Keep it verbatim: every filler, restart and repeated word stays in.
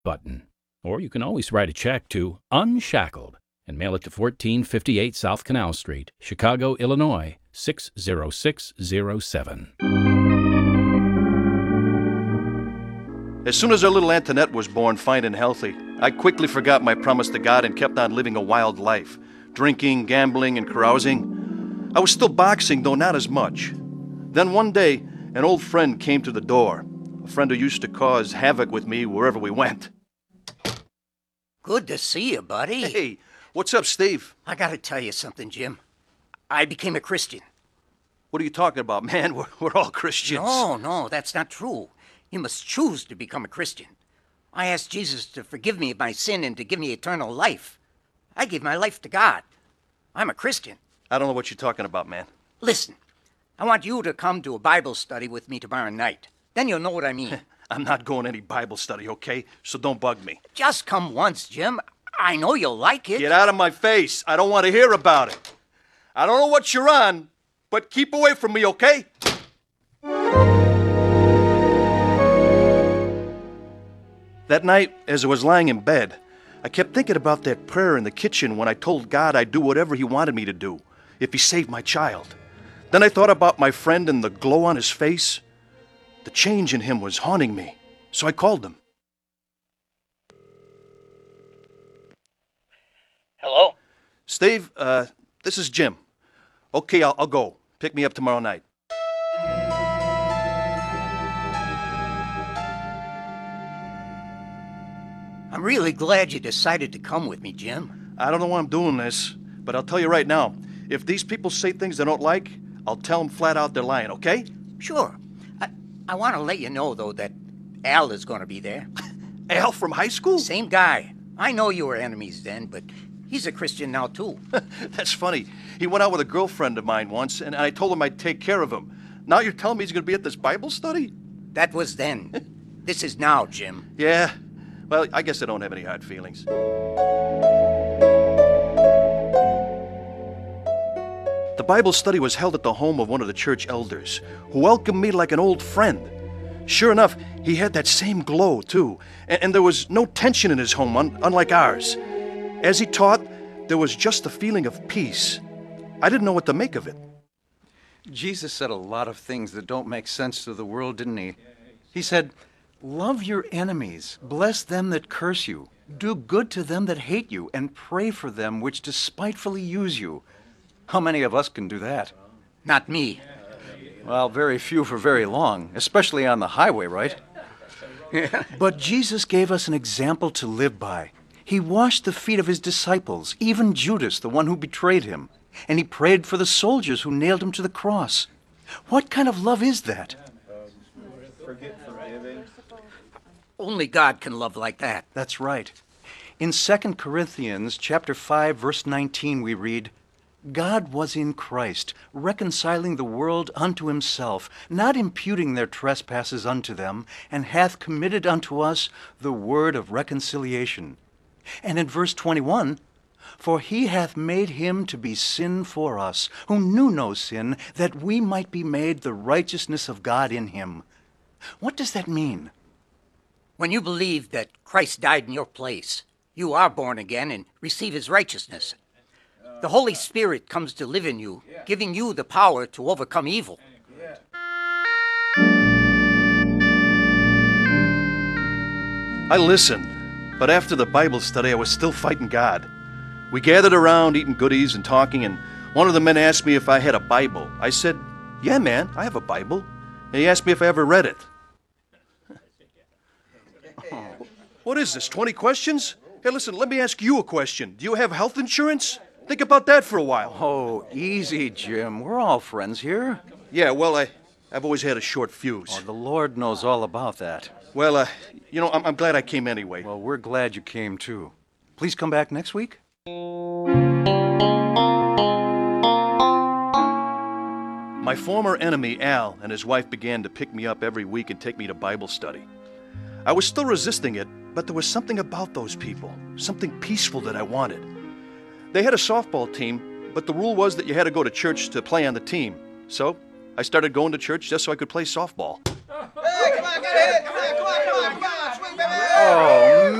button. Or you can always write a check to Unshackled and mail it to fourteen fifty-eight South Canal Street, Chicago, Illinois, six zero six zero seven. As soon as our little Antoinette was born fine and healthy, I quickly forgot my promise to God and kept on living a wild life, drinking, gambling, and carousing. I was still boxing, though not as much. Then one day, an old friend came to the door, a friend who used to cause havoc with me wherever we went. Good to see you, buddy. Hey, what's up, Steve? I gotta tell you something, Jim. I became a Christian. What are you talking about, man? We're, we're all Christians. No, no, that's not true. You must choose to become a Christian. I asked Jesus to forgive me of my sin and to give me eternal life. I gave my life to God. I'm a Christian. I don't know what you're talking about, man. Listen, I want you to come to a Bible study with me tomorrow night. Then you'll know what I mean. I'm not going to any Bible study, okay? So don't bug me. Just come once, Jim. I know you'll like it. Get out of my face. I don't want to hear about it. I don't know what you're on, but keep away from me, okay? That night, as I was lying in bed, I kept thinking about that prayer in the kitchen when I told God I'd do whatever He wanted me to do, if He saved my child. Then I thought about my friend and the glow on his face. The change in him was haunting me, so I called him. Hello? Steve, uh, this is Jim. Okay, I'll, I'll go. Pick me up tomorrow night. I'm really glad you decided to come with me, Jim. I don't know why I'm doing this, but I'll tell you right now, if these people say things they don't like, I'll tell them flat out they're lying, okay? Sure. I, I want to let you know, though, that Al is going to be there. Al from high school? Same guy. I know you were enemies then, but he's a Christian now, too. That's funny. He went out with a girlfriend of mine once, and I told him I'd take care of him. Now you're telling me he's going to be at this Bible study? That was then. This is now, Jim. Yeah. Well, I guess I don't have any hard feelings. The Bible study was held at the home of one of the church elders, who welcomed me like an old friend. Sure enough, he had that same glow, too, and, and there was no tension in his home, un- unlike ours. As he taught, there was just a feeling of peace. I didn't know what to make of it. Jesus said a lot of things that don't make sense to the world, didn't he? He said, "Love your enemies, bless them that curse you, do good to them that hate you, and pray for them which despitefully use you." How many of us can do that? Not me. Well, very few for very long, especially on the highway, right? Yeah. But Jesus gave us an example to live by. He washed the feet of his disciples, even Judas, the one who betrayed him. And he prayed for the soldiers who nailed him to the cross. What kind of love is that? Only God can love like that. That's right. In Second Corinthians chapter five, verse nineteen, we read, "God was in Christ, reconciling the world unto himself, not imputing their trespasses unto them, and hath committed unto us the word of reconciliation." And in verse twenty-one, "For he hath made him to be sin for us, who knew no sin, that we might be made the righteousness of God in him." What does that mean? When you believe that Christ died in your place, you are born again and receive his righteousness. The Holy Spirit comes to live in you, giving you the power to overcome evil. I listened, but after the Bible study, I was still fighting God. We gathered around eating goodies and talking, and one of the men asked me if I had a Bible. I said, "Yeah, man, I have a Bible." And he asked me if I ever read it. What is this, twenty questions? Hey, listen, let me ask you a question. Do you have health insurance? Think about that for a while. Oh, easy, Jim. We're all friends here. Yeah, well, I, I've always had a short fuse. Oh, the Lord knows all about that. Well, uh, you know, I'm, I'm glad I came anyway. Well, we're glad you came, too. Please come back next week. My former enemy, Al, and his wife began to pick me up every week and take me to Bible study. I was still resisting it, but there was something about those people, something peaceful that I wanted. They had a softball team, but the rule was that you had to go to church to play on the team. So I started going to church just so I could play softball. Hey, come on, get it! Come on, come on, come on, come on! Swing Oh,